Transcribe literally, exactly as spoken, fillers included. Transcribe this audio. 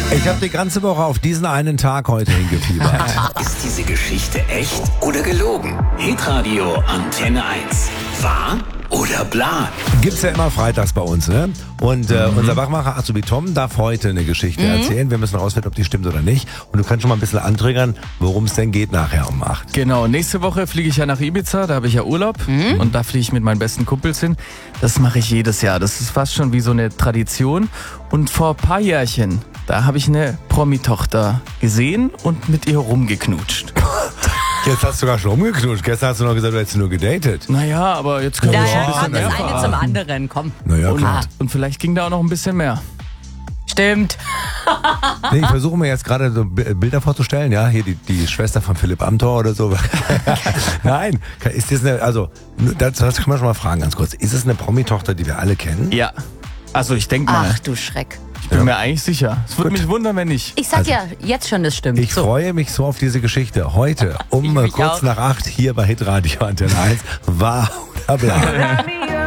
Ich habe die ganze Woche auf diesen einen Tag heute hingefiebert. Ist diese Geschichte echt oder gelogen? Hitradio Antenne eins. Wahr oder bla? Gibt's ja immer freitags bei uns, ne? Und äh, Mhm. unser Wachmacher Azubi Tom darf heute eine Geschichte Mhm. erzählen. Wir müssen rausfinden, ob die stimmt oder nicht. Und du kannst schon mal ein bisschen antriggern, worum es denn geht nachher um acht. Genau, nächste Woche fliege ich ja nach Ibiza, da habe ich ja Urlaub Mhm. und da fliege ich mit meinen besten Kumpels hin. Das mache ich jedes Jahr, das ist fast schon wie so eine Tradition. Und vor ein paar Jährchen, da habe ich eine Promi-Tochter gesehen und mit ihr rumgeknutscht. Jetzt hast du sogar schon rumgeknutscht. Gestern hast du noch gesagt, du hättest sie nur gedatet. Naja, aber jetzt können Da wir schon ein bisschen kommt das mehr eine zum verraten. anderen, komm. Naja, Und, klar. und vielleicht ging da auch noch ein bisschen mehr. Stimmt. Nee, ich versuche mir jetzt gerade so B- Bilder vorzustellen. Ja, hier die, die Schwester von Philipp Amthor oder so. Nein, ist das eine, also, das, das kann man schon mal fragen ganz kurz. Ist es eine Promi-Tochter, die wir alle kennen? Ja, also ich denke mal, Ach du Schreck. ich bin mir eigentlich sicher. Es würde Gut. mich wundern, wenn nicht. Ich sag Also, ja jetzt schon, das stimmt. Ich so. freue mich so auf diese Geschichte. Heute um Ich äh, mich kurz auch. nach acht hier bei Hitradio Antenne eins. Wahr oder bla?